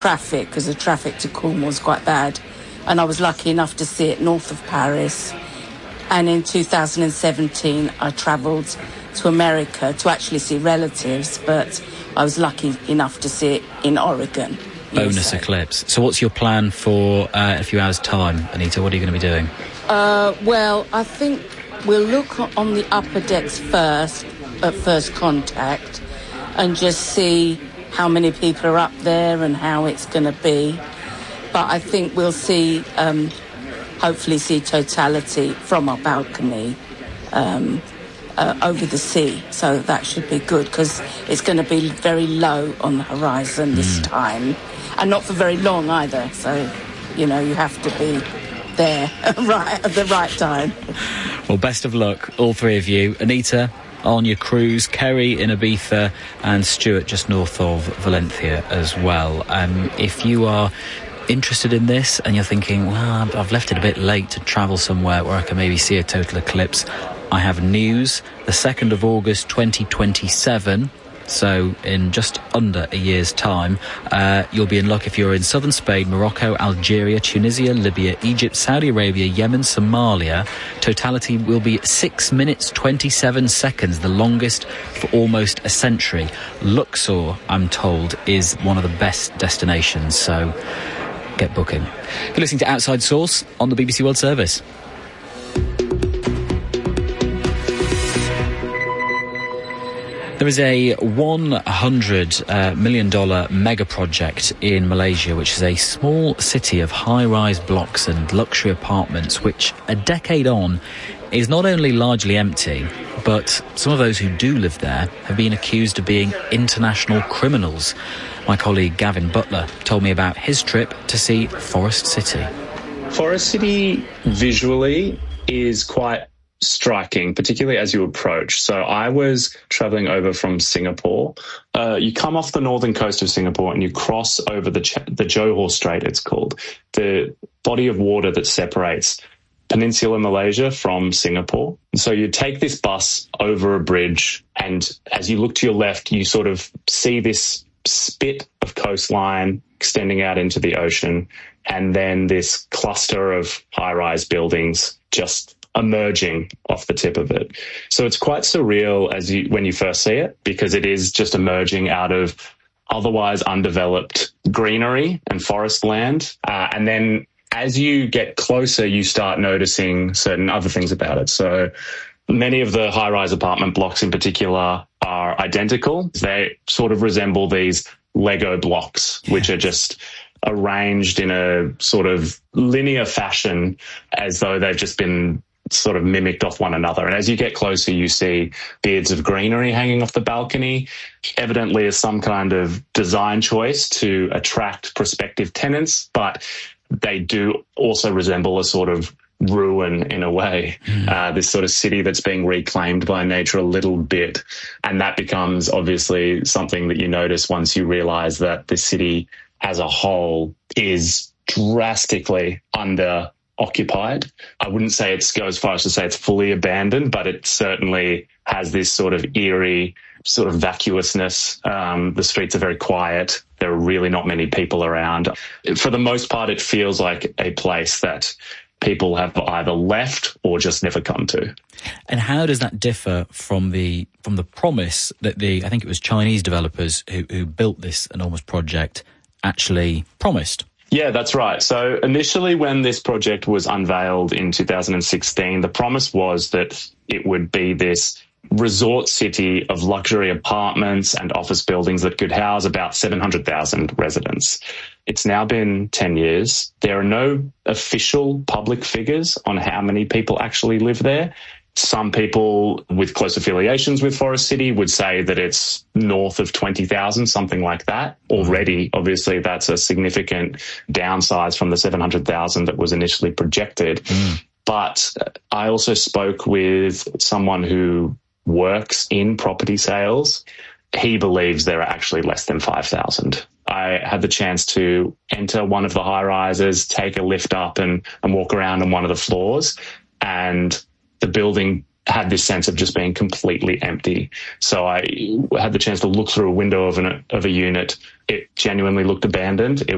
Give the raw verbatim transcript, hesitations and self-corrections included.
traffic, because the traffic to Cornwall is quite bad. And I was lucky enough to see it north of Paris. And in two thousand seventeen, I travelled to America to actually see relatives, but I was lucky enough to see it in Oregon. Bonus eclipse. So what's your plan for uh, a few hours' time, Anita? What are you going to be doing? Uh, well, I think we'll look on the upper decks first, at first contact, and just see how many people are up there and how it's going to be. But I think we'll see, um, hopefully see totality from our balcony um, uh, over the sea. So that should be good, because it's going to be very low on the horizon this mm. time. And not for very long either. So, you know, you have to be there right at the right time. Well, best of luck, all three of you. Anita on your cruise, Kerry in Ibiza, and Stuart just north of Valencia as well. Um, if you are interested in this and you're thinking, well, I've left it a bit late to travel somewhere where I can maybe see a total eclipse, I have news. The second of August twenty twenty-seven, so in just under a year's time, uh, you'll be in luck if you're in southern Spain, Morocco, Algeria, Tunisia, Libya, Egypt, Saudi Arabia, Yemen, Somalia. Totality will be six minutes twenty-seven seconds, the longest for almost a century. Luxor, I'm told, is one of the best destinations, so get booking. You're listening to Outside Source on the B B C World Service. There is a one hundred million dollars mega project in Malaysia, which is a small city of high-rise blocks and luxury apartments, which a decade on is not only largely empty, but some of those who do live there have been accused of being international criminals. My colleague Gavin Butler told me about his trip to see Forest City. Forest City visually is quite striking, particularly as you approach. So I was traveling over from Singapore. Uh, you come off the northern coast of Singapore and you cross over the Ch- the Johor Strait, it's called, the body of water that separates Peninsular Malaysia from Singapore. So you take this bus over a bridge, and as you look to your left, you sort of see this spit of coastline extending out into the ocean, and then this cluster of high-rise buildings just emerging off the tip of it. So it's quite surreal as you when you first see it, because it is just emerging out of otherwise undeveloped greenery and forest land. Uh, and then as you get closer, you start noticing certain other things about it. So many of the high-rise apartment blocks in particular are identical. They sort of resemble these Lego blocks, which are just arranged in a sort of linear fashion as though they've just been sort of mimicked off one another. And as you get closer, you see beards of greenery hanging off the balcony, evidently as some kind of design choice to attract prospective tenants, but they do also resemble a sort of ruin in a way, mm. uh, this sort of city that's being reclaimed by nature a little bit. And that becomes obviously something that you notice once you realize that the city as a whole is drastically under occupied. I wouldn't say it goes as far as to say it's fully abandoned, but it certainly has this sort of eerie sort of vacuousness. Um, the streets are very quiet. There are really not many people around. For the most part, it feels like a place that people have either left or just never come to. And how does that differ from the from the promise that the, I think it was Chinese developers who, who built this enormous project actually promised? Yeah, that's right. So initially when this project was unveiled in two thousand sixteen, the promise was that it would be this resort city of luxury apartments and office buildings that could house about seven hundred thousand residents. It's now been ten years. There are no official public figures on how many people actually live there. Some people with close affiliations with Forest City would say that it's north of twenty thousand, something like that. Already, obviously, that's a significant downsize from the seven hundred thousand that was initially projected. Mm. But I also spoke with someone who works in property sales. He believes there are actually less than five thousand. I had the chance to enter one of the high rises, take a lift up and, and walk around on one of the floors, and the building had this sense of just being completely empty. So I had the chance to look through a window of, an, of a unit. It genuinely looked abandoned. It